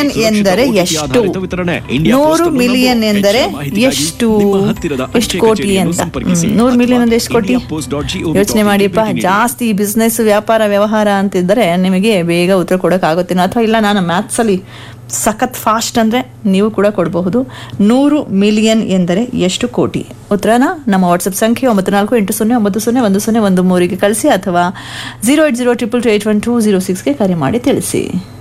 Million ಎಂದರೆ ಎಷ್ಟು? 100 million ಎಂದರೆ ಎಷ್ಟು? ಎಷ್ಟು ಕೋಟಿ ಅಂತ. 100 ಮಿಲಿಯನ್ ಅಂದ್ರೆ ಎಷ್ಟು ಕೋಟಿ? ಯೋಚನೆ ಮಾಡಿಯಪ್ಪ. ಜಾಸ್ತಿ ಬಿಸ್ನೆಸ್, ವ್ಯಾಪಾರ, ವ್ಯವಹಾರ ಅಂತಿದ್ರೆ ನಿಮಗೆ ಬೇಗ ಉತ್ತರ ಕೊಡೋಕ್ಕಾಗುತ್ತೇನೋ, ಅಥವಾ ಇಲ್ಲ ನಾನು ಮ್ಯಾಥ್ಸಲ್ಲಿ ಸಖತ್ ಫಾಸ್ಟ್ ಅಂದರೆ ನೀವು ಕೂಡ ಕೊಡಬಹುದು. 100 ಮಿಲಿಯನ್ ಎಂದರೆ ಎಷ್ಟು ಕೋಟಿ? ಉತ್ತರನ ನಮ್ಮ ವಾಟ್ಸಪ್ ಸಂಖ್ಯೆ 9480901013ಗೆ ಕಳಿಸಿ, ಅಥವಾ 08022281206ಗೆ ಕರೆ ಮಾಡಿ ತಿಳಿಸಿ.